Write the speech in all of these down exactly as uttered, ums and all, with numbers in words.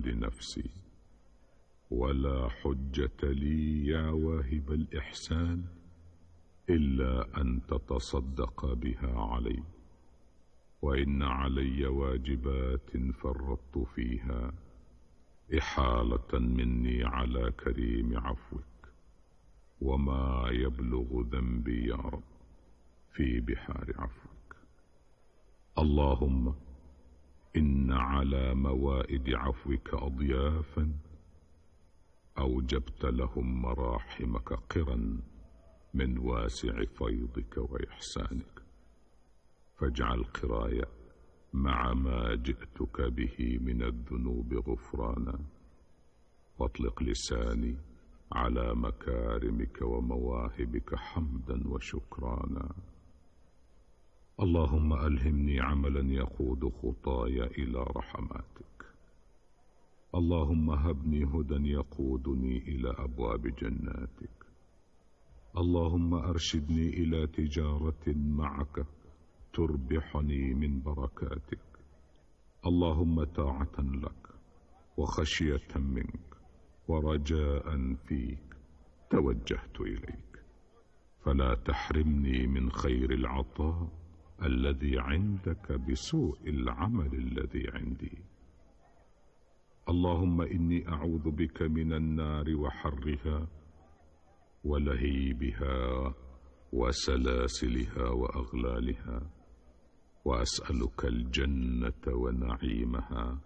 عند نفسي، ولا حجة لي يا واهب الإحسان إلا أن تتصدق بها علي، وإن علي واجبات فرطت فيها إحالة مني على كريم عفوك، وما يبلغ ذنبي يا رب في بحار عفوك. اللهم إن على موائد عفوك أضيافا أوجبت لهم مراحمك قرا من واسع فيضك وإحسانك، فاجعل قراي مع ما جئتك به من الذنوب غفرانا، واطلق لساني على مكارمك ومواهبك حمدا وشكرانا. اللهم ألهمني عملا يقود خطاي إلى رحماتك. اللهم هبني هدى يقودني إلى أبواب جناتك. اللهم أرشدني إلى تجارة معك تربحني من بركاتك. اللهم طاعة لك وخشية منك ورجاء فيك توجهت إليك، فلا تحرمني من خير العطاء الذي عندك بسوء العمل الذي عندي. اللهم إني أعوذ بك من النار وحرها ولهيبها وسلاسلها وأغلالها، وأسألك الجنة ونعيمها.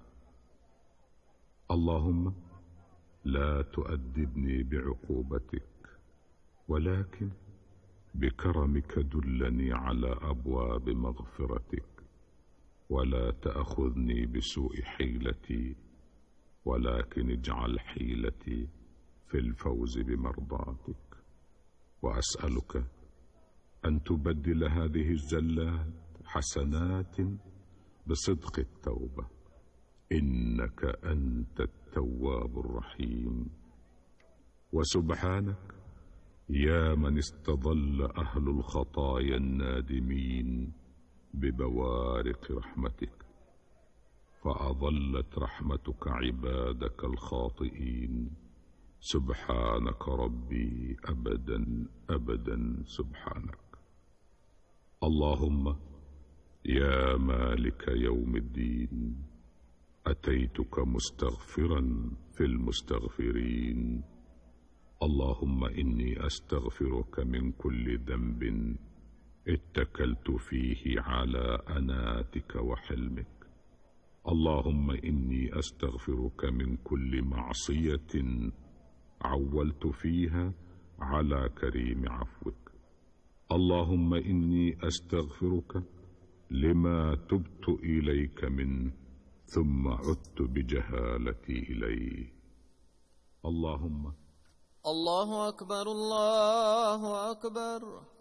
اللهم لا تؤدبني بعقوبتك، ولكن بكرمك دلني على أبواب مغفرتك، ولا تأخذني بسوء حيلتي، ولكن اجعل حيلتي في الفوز بمرضاتك. وأسألك أن تبدل هذه الزلات حسنات بصدق التوبة، إنك أنت التواب الرحيم. وسبحانك يا من استظل أهل الخطايا النادمين ببوارق رحمتك، فأظلت رحمتك عبادك الخاطئين. سبحانك ربي أبدا أبدا سبحانك. اللهم يا مالك يوم الدين، أتيتك مستغفرا في المستغفرين. اللهم إني أستغفرك من كل ذنب اتكلت فيه على أناتك وحلمك. اللهم إني أستغفرك من كل معصية عولت فيها على كريم عفوك. اللهم إني أستغفرك لما تبت إليك منه ثم عدت بجهالتي إليه. اللهم الله أكبر الله أكبر.